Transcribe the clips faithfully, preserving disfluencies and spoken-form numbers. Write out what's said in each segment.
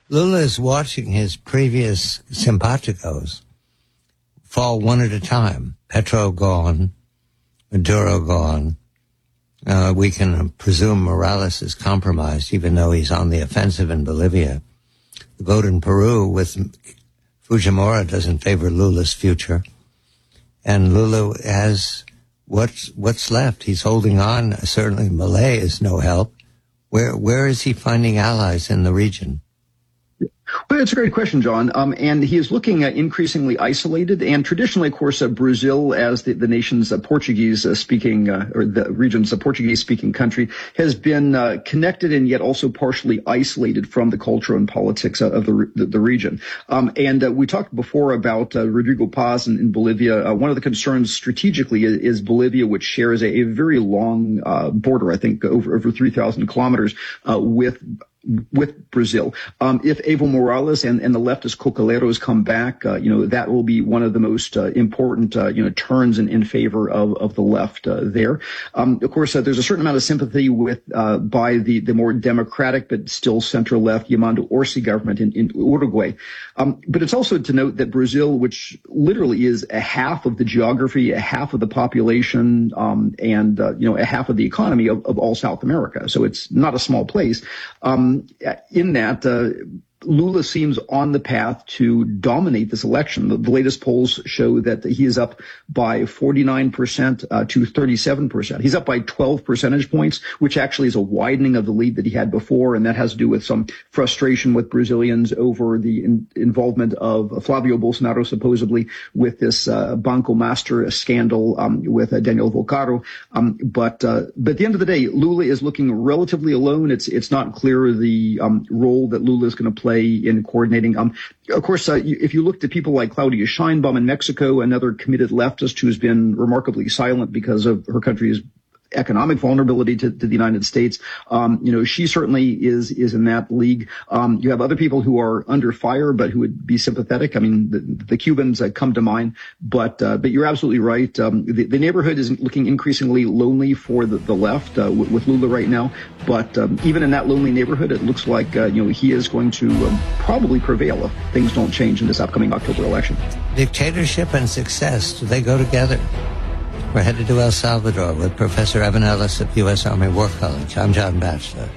Lula is watching his previous simpaticos fall one at a time. Petro gone, Maduro gone. Uh, we can presume Morales is compromised, even though he's on the offensive in Bolivia. The vote in Peru with Fujimori doesn't favor Lula's future. And Lula has what's what's left. He's holding on. Certainly Milei is no help. Where where is he finding allies in the region? Well, it's a great question, John. Um, and he is looking uh, increasingly isolated. And traditionally, of course, uh, Brazil, as the, the nation's uh, Portuguese-speaking uh, or the region's uh, Portuguese-speaking country, has been uh, connected and yet also partially isolated from the culture and politics of the the, the region. Um, and uh, we talked before about uh, Rodrigo Paz in, in Bolivia. Uh, one of the concerns strategically is, is Bolivia, which shares a, a very long uh, border, I think, over over three thousand kilometers uh, with. with Brazil. Um, if Evo Morales and, and the leftist Cocaleros come back, uh, you know, that will be one of the most uh, important, uh, you know, turns in, in favor of, of the left uh, there. Um, of course, uh, there's a certain amount of sympathy with, uh, by the, the more democratic but still center-left Yamando Orsi government in, in Uruguay. Um, but it's also to note that Brazil, which literally is a half of the geography, a half of the population, um, and, uh, you know, a half of the economy of, of all South America. So it's not a small place. Um, In that, uh, Lula seems on the path to dominate this election. The, the latest polls show that he is up by forty-nine percent uh, to thirty-seven percent. He's up by twelve percentage points, which actually is a widening of the lead that he had before, and that has to do with some frustration with Brazilians over the in, involvement of Flavio Bolsonaro, supposedly, with this uh, Banco Master scandal um, with uh, Daniel Volcaro. Um, but, uh, but at the end of the day, Lula is looking relatively alone. It's it's not clear the um, role that Lula is going to play in coordinating. Um, of course, uh, you, if you look at people like Claudia Sheinbaum in Mexico, another committed leftist who's been remarkably silent because of her country's economic vulnerability to, to the United States, um, you know, she certainly is is in that league. Um, you have other people who are under fire, but who would be sympathetic. I mean, the, the Cubans uh, come to mind, but uh, but you're absolutely right. Um, the, the neighborhood is looking increasingly lonely for the, the left uh, with, with Lula right now. But um, even in that lonely neighborhood, it looks like uh, you know he is going to um, probably prevail if things don't change in this upcoming October election. Dictatorship and success, do they go together? We're headed to El Salvador with Professor Evan Ellis at U S Army War College. I'm John Batchelor.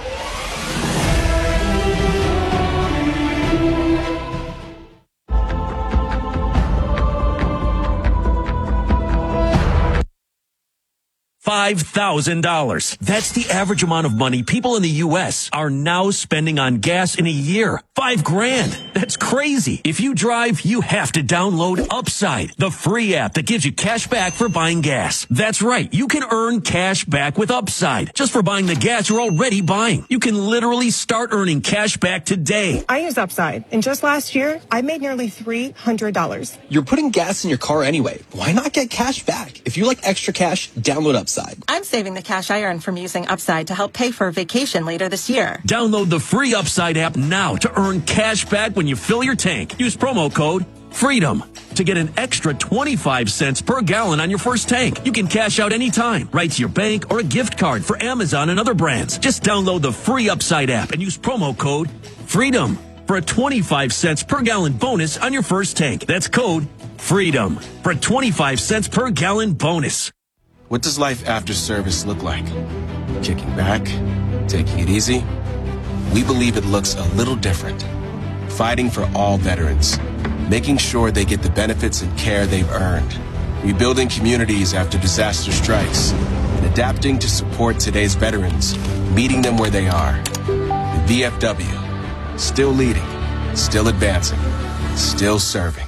five thousand dollars. That's the average amount of money people in the U S are now spending on gas in a year. Five grand. That's crazy. If you drive, you have to download Upside, the free app that gives you cash back for buying gas. That's right. You can earn cash back with Upside just for buying the gas you're already buying. You can literally start earning cash back today. I use Upside, and just last year, I made nearly three hundred dollars. You're putting gas in your car anyway. Why not get cash back? If you like extra cash, download Upside. I'm saving the cash I earn from using Upside to help pay for a vacation later this year. Download the free Upside app now to earn cash back when you fill your tank. Use promo code FREEDOM to get an extra twenty-five cents per gallon on your first tank. You can cash out anytime, right to your bank or a gift card for Amazon and other brands. Just download the free Upside app and use promo code FREEDOM for a twenty-five cents per gallon bonus on your first tank. That's code FREEDOM for a twenty-five cents per gallon bonus. What does life after service look like? Kicking back? Taking it easy? We believe it looks a little different. Fighting for all veterans. Making sure they get the benefits and care they've earned. Rebuilding communities after disaster strikes. And adapting to support today's veterans. Meeting them where they are. The V F W. Still leading. Still advancing. Still serving.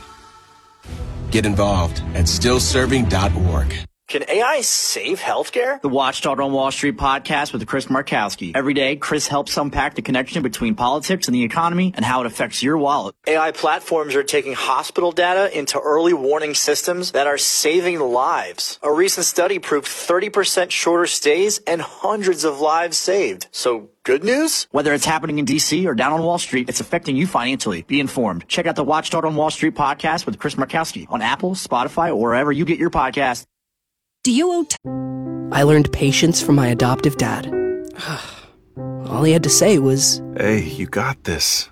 Get involved at still serving dot org. Can A I save healthcare? The Watchdog on Wall Street podcast with Chris Markowski. Every day, Chris helps unpack the connection between politics and the economy and how it affects your wallet. A I platforms are taking hospital data into early warning systems that are saving lives. A recent study proved thirty percent shorter stays and hundreds of lives saved. So, good news? Whether it's happening in D C or down on Wall Street, it's affecting you financially. Be informed. Check out the Watchdog on Wall Street podcast with Chris Markowski on Apple, Spotify, or wherever you get your podcasts. Do you owe t- I learned patience from my adoptive dad. All he had to say was, "Hey, you got this."